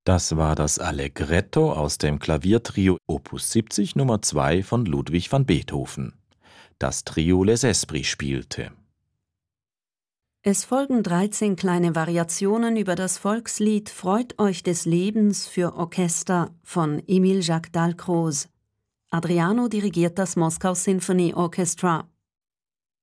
Das war das Allegretto aus dem Klaviertrio Opus 70 Nummer 2 von Ludwig van Beethoven. Das Trio Les Esprits spielte. Es folgen 13 kleine Variationen über das Volkslied »Freut euch des Lebens« für Orchester von Émile Jacques Dalcroze. Adriano dirigiert das Moskau Symphony Orchestra.